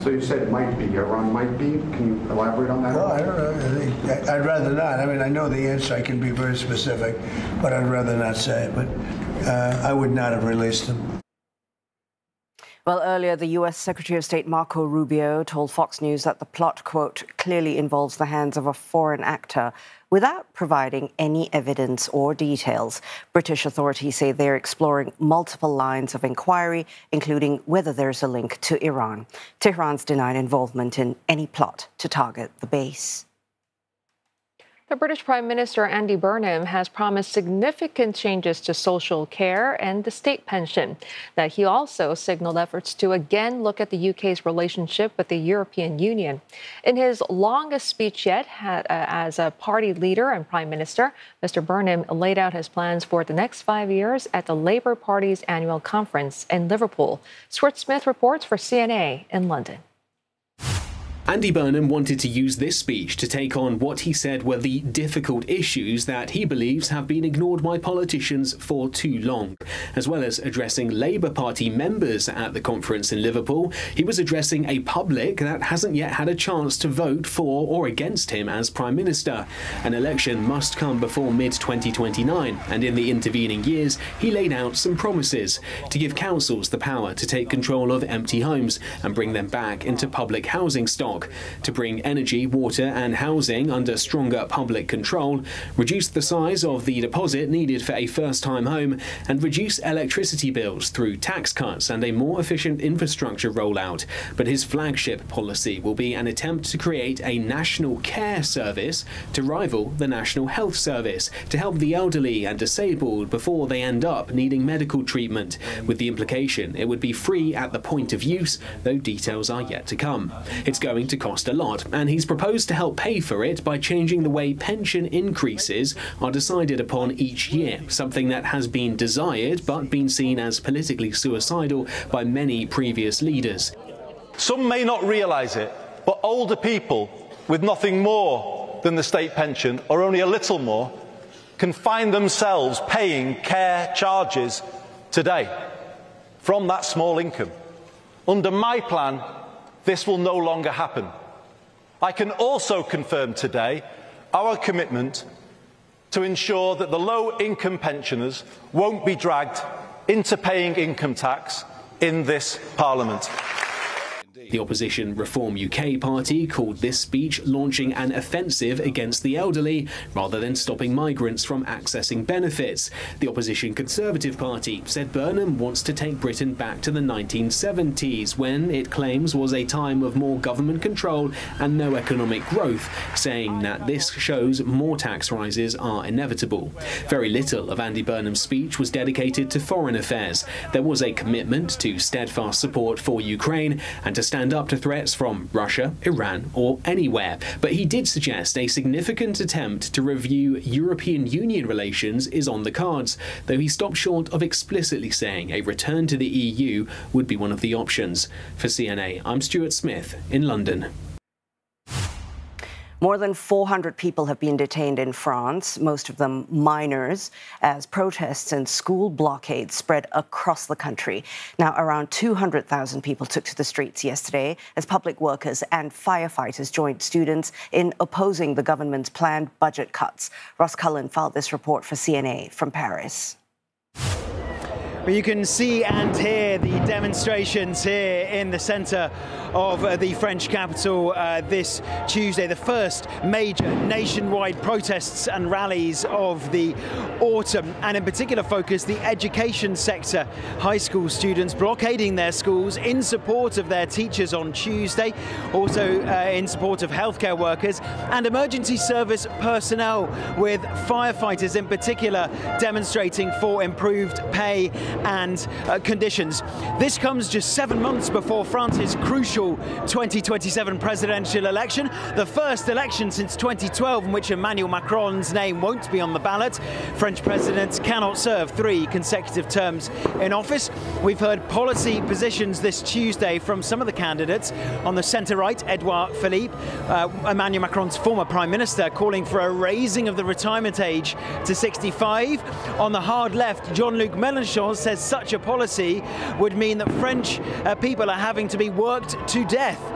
So you said might be, Iran might be. Can you elaborate on that? Well, I don't know. I'd rather not. I mean, I know the answer. I can be very specific, but I'd rather not say it. But I would not have released them. Well, earlier, the U.S. Secretary of State Marco Rubio told Fox News that the plot, quote, clearly involves the hands of a foreign actor without providing any evidence or details. British authorities say they're exploring multiple lines of inquiry, including whether there's a link to Iran. Tehran's denied involvement in any plot to target the base. The British Prime Minister Andy Burnham has promised significant changes to social care and the state pension. That he also signaled efforts to again look at the UK's relationship with the European Union. In his longest speech yet as a party leader and Prime Minister, Mr. Burnham laid out his plans for the next 5 years at the Labour Party's annual conference in Liverpool. Stuart Smith reports for CNA in London. Andy Burnham wanted to use this speech to take on what he said were the difficult issues that he believes have been ignored by politicians for too long. As well as addressing Labour Party members at the conference in Liverpool, he was addressing a public that hasn't yet had a chance to vote for or against him as Prime Minister. An election must come before mid-2029, and in the intervening years, he laid out some promises to give councils the power to take control of empty homes and bring them back into public housing stock, to bring energy, water and housing under stronger public control, reduce the size of the deposit needed for a first-time home, and reduce electricity bills through tax cuts and a more efficient infrastructure rollout. But his flagship policy will be an attempt to create a national care service to rival the National Health Service, to help the elderly and disabled before they end up needing medical treatment, with the implication it would be free at the point of use, though details are yet to come. It's going to cost a lot, and he's proposed to help pay for it by changing the way pension increases are decided upon each year, something that has been desired but been seen as politically suicidal by many previous leaders. Some may not realise it, but older people with nothing more than the state pension, or only a little more, can find themselves paying care charges today from that small income. Under my plan, this will no longer happen. I can also confirm today our commitment to ensure that the low-income pensioners won't be dragged into paying income tax in this Parliament. The opposition Reform UK party called this speech launching an offensive against the elderly rather than stopping migrants from accessing benefits. The opposition Conservative Party said Burnham wants to take Britain back to the 1970s, when it claims was a time of more government control and no economic growth, saying that this shows more tax rises are inevitable. Very little of Andy Burnham's speech was dedicated to foreign affairs. There was a commitment to steadfast support for Ukraine and to stand up to threats from Russia, Iran or anywhere, but he did suggest a significant attempt to review European Union relations is on the cards, though he stopped short of explicitly saying a return to the EU would be one of the options. For CNA, I'm Stuart Smith in London. More than 400 people have been detained in France, most of them minors, as protests and school blockades spread across the country. Now, around 200,000 people took to the streets yesterday as public workers and firefighters joined students in opposing the government's planned budget cuts. Ross Cullen filed this report for CNA from Paris. But you can see and hear the demonstrations here in the centre of the French capital this Tuesday, the first major nationwide protests and rallies of the autumn, and in particular focus the education sector. High school students blockading their schools in support of their teachers on Tuesday, also in support of healthcare workers and emergency service personnel, with firefighters in particular demonstrating for improved pay and conditions. This comes just 7 months before France's crucial 2027 presidential election, the first election since 2012 in which Emmanuel Macron's name won't be on the ballot. French presidents cannot serve 3 consecutive terms in office. We've heard policy positions this Tuesday from some of the candidates. On the centre-right, Edouard Philippe, Emmanuel Macron's former prime minister, calling for a raising of the retirement age to 65. On the hard left, Jean-Luc Mélenchon says such a policy would mean that French people are having to be worked to death.